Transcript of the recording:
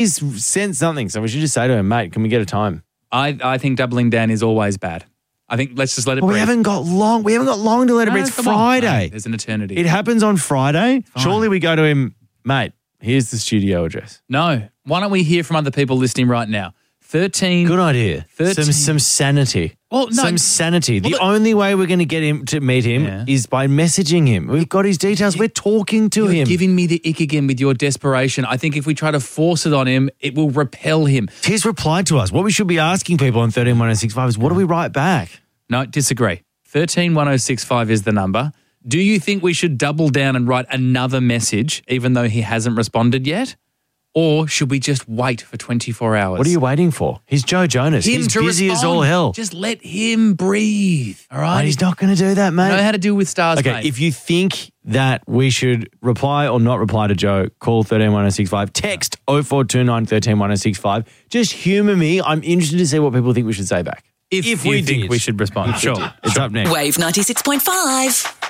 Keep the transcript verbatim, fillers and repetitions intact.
He's sent something, so we should just say to him, mate, can we get a time? I, I think doubling down is always bad. I think let's just let it Well, we breathe. haven't got long. We haven't got long to let it No, breathe. It's come on. Friday. No, there's an eternity. It happens on Friday. Fine. Surely we go to him, mate, here's the studio address. No. Why don't we hear from other people listening right now? thirteen Good idea. thirteen Some some sanity. Well, no. Some sanity. Well, the look- only way we're going to get him to meet him Yeah. is by messaging him. We've got his details. We're talking to You're him. giving me the ick again with your desperation. I think if we try to force it on him, it will repel him. He's replied to us. What we should be asking people on thirteen one oh six five is, what do we write back? No, disagree. thirteen one oh six five is the number. Do you think we should double down and write another message even though he hasn't responded yet? Or should we just wait for twenty-four hours? What are you waiting for? He's Joe Jonas. Him He's to busy respond. as all hell. Just let him breathe, all right? Mate, he's not going to do that, mate. know how to deal with stars, Okay, mate. if you think that we should reply or not reply to Joe, call thirteen one oh six five, text oh four two nine, one three one oh six five. Just humour me. I'm interested to see what people think we should say back. if, if you we think did. we should respond. Sure. It's up next. Wave ninety-six point five.